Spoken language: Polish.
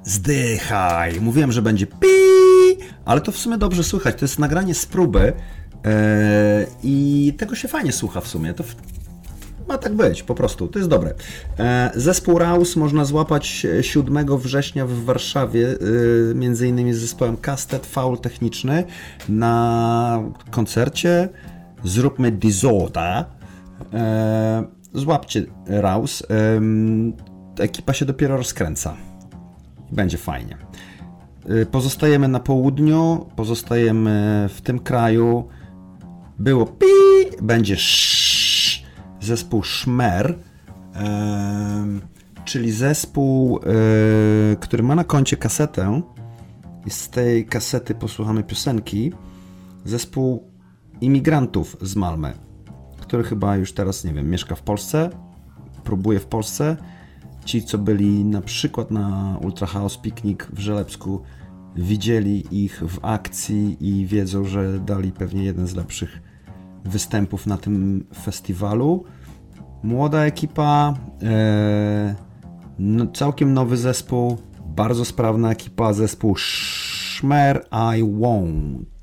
Zdychaj. Mówiłem, że będzie pi, ale to w sumie dobrze słychać. To jest nagranie z próby i tego się fajnie słucha w sumie. To ma tak być, po prostu. To jest dobre. Zespół Raus można złapać 7 września w Warszawie, między innymi z zespołem Kastet, Faul Techniczny, na koncercie Zróbmy Dizota. Złapcie Raus. Ekipa się dopiero rozkręca. Będzie fajnie. Pozostajemy na południu, pozostajemy w tym kraju. Było pi, będzie sz. Zespół Szmer, czyli zespół, który ma na koncie kasetę i z tej kasety posłuchamy piosenki. Zespół imigrantów z Malmö, który chyba już teraz, nie wiem, mieszka w Polsce, próbuje w Polsce. Ci, co byli na przykład na Ultra House Picnic w Żelebsku, widzieli ich w akcji i wiedzą, że dali pewnie jeden z lepszych występów na tym festiwalu. Młoda ekipa, całkiem nowy zespół, bardzo sprawna ekipa, zespół Szmer I Won't.